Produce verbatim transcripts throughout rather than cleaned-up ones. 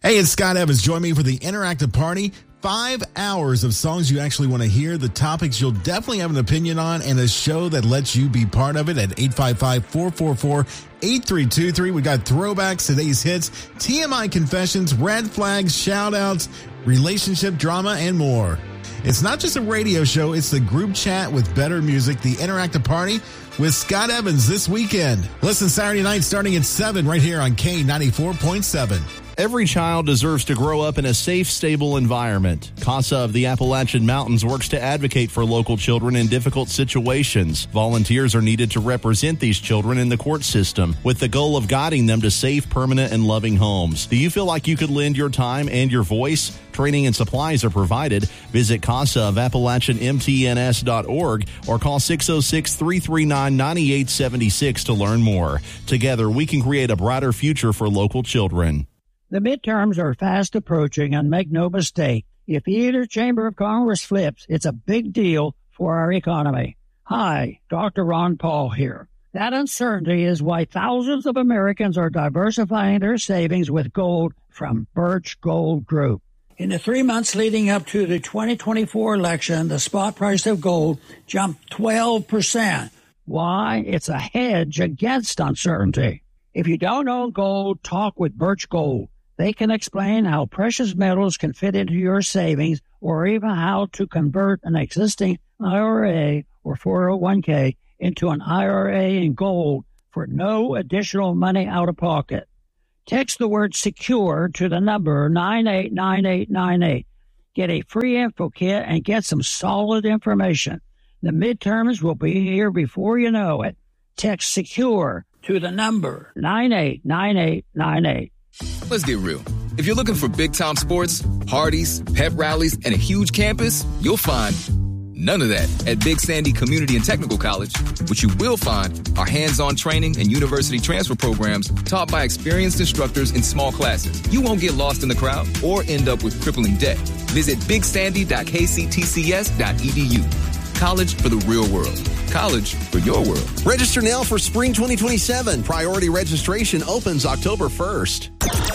Hey, it's Scott Evans. Join me for the Interactive Party. Five hours of songs you actually want to hear, the topics you'll definitely have an opinion on, and a show that lets you be part of it at eight five five, four four four, eight three two three. We got throwbacks, today's hits, T M I confessions, red flags, shout-outs, relationship drama, and more. It's not just a radio show, it's the group chat with better music, the Interactive Party with Scott Evans this weekend. Listen Saturday night starting at seven right here on K ninety-four point seven. Every child deserves to grow up in a safe, stable environment. CASA of the Appalachian Mountains works to advocate for local children in difficult situations. Volunteers are needed to represent these children in the court system with the goal of guiding them to safe, permanent, and loving homes. Do you feel like you could lend your time and your voice? Training and supplies are provided. Visit CASA of Appalachian M T N S dot org or call six oh six, three three nine, nine eight seven six to learn more. Together, we can create a brighter future for local children. The midterms are fast approaching, and make no mistake, if either chamber of Congress flips, it's a big deal for our economy. Hi, Doctor Ron Paul here. That uncertainty is why thousands of Americans are diversifying their savings with gold from Birch Gold Group. In the three months leading up to the twenty twenty-four election, the spot price of gold jumped twelve percent. Why? It's a hedge against uncertainty. If you don't own gold, talk with Birch Gold. They can explain how precious metals can fit into your savings or even how to convert an existing I R A or four oh one k into an I R A in gold for no additional money out of pocket. Text the word SECURE to the number nine eight nine eight nine eight. Get a free info kit and get some solid information. The midterms will be here before you know it. Text SECURE to the number nine eight nine eight nine eight. Let's get real. If you're looking for big-time sports, parties, pep rallies, and a huge campus, you'll find none of that at Big Sandy Community and Technical College. What you will find are hands-on training and university transfer programs taught by experienced instructors in small classes. You won't get lost in the crowd or end up with crippling debt. Visit big sandy dot k c t c s dot e d u. College for the real world. College for your world. Register now for spring twenty twenty-seven. Priority registration opens October first.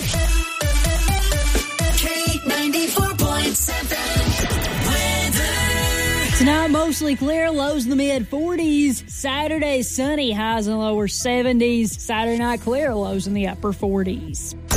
K ninety-four point seven. Weather. Tonight, mostly clear, lows in the mid forties. Saturday, sunny, highs in the lower seventies. Saturday night, clear, lows in the upper forties.